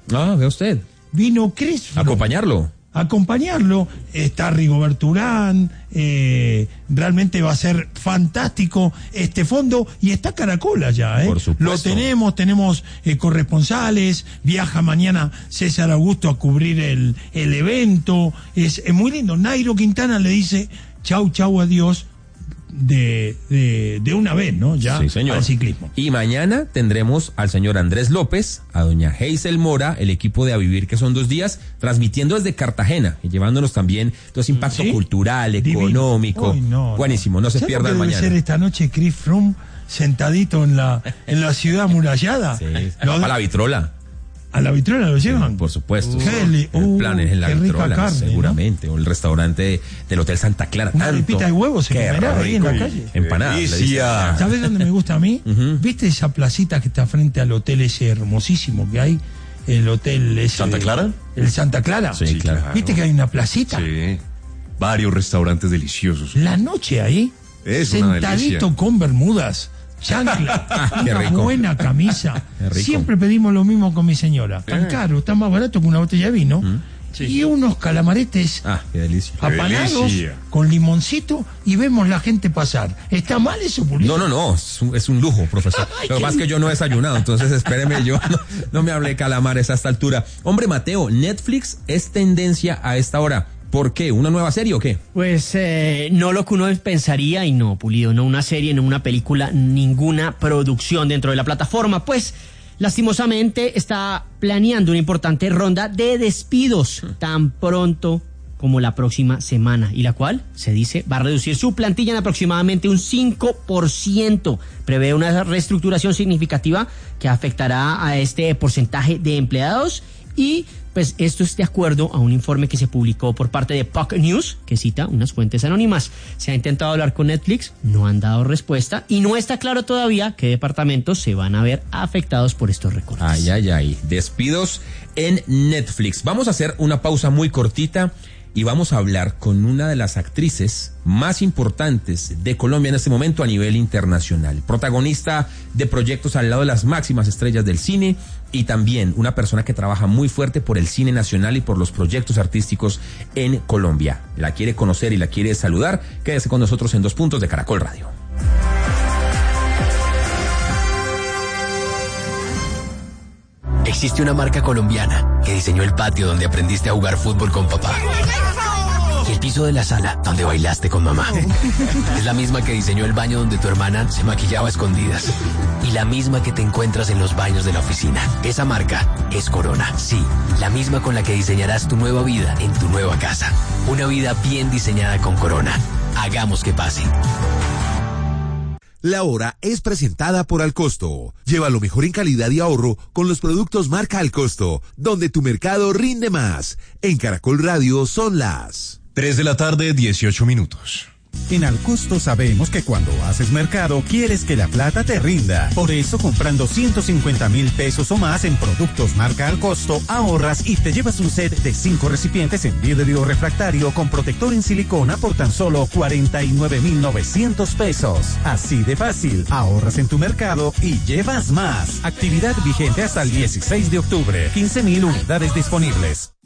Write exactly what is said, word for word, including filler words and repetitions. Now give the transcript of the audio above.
Ah, ve usted. Vino Chris Froome. Acompañarlo. Acompañarlo, está Rigoberto Urán, eh, realmente va a ser fantástico este fondo, y está Caracol allá, ¿eh? Por supuesto. Lo tenemos, tenemos eh, corresponsales, viaja mañana César Augusto a cubrir el, el evento, es, es muy lindo. Nairo Quintana le dice chau, chau, adiós, de, de, de una vez, ¿no? Ya sí, señor. Al ciclismo. Y mañana tendremos al señor Andrés López, a doña Hazel Mora, el equipo de A Vivir, que son dos días, transmitiendo desde Cartagena y llevándonos también todo ese impacto ¿Sí? cultural, económico. Uy, no, Buenísimo, no se ¿Sabes pierdan lo que mañana. debe ser esta noche Chris Froome sentadito en la, en la ciudad amurallada? Sí, Lo- a la vitrola. ¿A la vitrola lo llevan? Por supuesto. Uh, sí. Kelly, El uh, plan es en la qué rica vitrola, carne, seguramente. O el restaurante del Hotel Santa Clara. Una tanto. arepita de huevo se Qué comerá ahí en la rico. calle. Empanadas. le dicen. ¿Sabes dónde me gusta a mí? Ujú. ¿Viste esa placita que está frente al hotel ese hermosísimo que hay? El hotel ese. ¿Santa Clara? El Santa Clara. Sí, claro. ¿Viste que hay una placita? Sí. Varios restaurantes deliciosos. La noche ahí, Es una sentadito delicia. con bermudas, chancla, Qué una rico. buena camisa. Qué rico. Siempre pedimos lo mismo con mi señora. Tan Eh. caro, tan más barato que una botella de vino. Sí. Y unos calamaretes Ah, qué delicia. apanados delicia. con limoncito, y vemos la gente pasar. ¿Está mal eso, Pulito? No, no, no, es un, es un lujo, profesor. Ay, Lo que qué pasa es que yo no he desayunado, entonces espéreme, yo no, no me hablé de calamares a esta altura. Hombre, Mateo, Netflix es tendencia a esta hora. ¿Por qué? ¿Una nueva serie o qué? Pues eh, no lo que uno pensaría, y no, Pulido, no una serie, no una película, ninguna producción dentro de la plataforma, pues lastimosamente está planeando una importante ronda de despidos tan pronto como la próxima semana, y la cual, se dice, va a reducir su plantilla en aproximadamente un cinco por ciento. Prevé una reestructuración significativa que afectará a este porcentaje de empleados, y pues esto es de acuerdo a un informe que se publicó por parte de Puck News, que cita unas fuentes anónimas. Se ha intentado hablar con Netflix, no han dado respuesta, y no está claro todavía qué departamentos se van a ver afectados por estos recortes. Ay, ay, ay. Despidos en Netflix. Vamos a hacer una pausa muy cortita y vamos a hablar con una de las actrices más importantes de Colombia en este momento a nivel internacional. Protagonista de proyectos al lado de las máximas estrellas del cine, y también una persona que trabaja muy fuerte por el cine nacional y por los proyectos artísticos en Colombia. La quiere conocer y la quiere saludar. Quédese con nosotros en Dos Puntos de Caracol Radio. Existe una marca colombiana que diseñó el patio donde aprendiste a jugar fútbol con papá. Y el piso de la sala donde bailaste con mamá. Es la misma que diseñó el baño donde tu hermana se maquillaba a escondidas. Y la misma que te encuentras en los baños de la oficina. Esa marca es Corona. Sí, la misma con la que diseñarás tu nueva vida en tu nueva casa. Una vida bien diseñada con Corona. Hagamos que pase. La hora es presentada por Alcosto. Lleva lo mejor en calidad y ahorro con los productos marca Alcosto, donde tu mercado rinde más. En Caracol Radio son las tres de la tarde, dieciocho minutos. En Alcosto sabemos que cuando haces mercado quieres que la plata te rinda. Por eso, comprando ciento cincuenta mil pesos o más en productos marca Alcosto, ahorras y te llevas un set de cinco recipientes en vidrio refractario con protector en silicona por tan solo cuarenta y nueve mil novecientos pesos. Así de fácil, ahorras en tu mercado y llevas más. Actividad vigente hasta el dieciséis de octubre. quince mil unidades disponibles.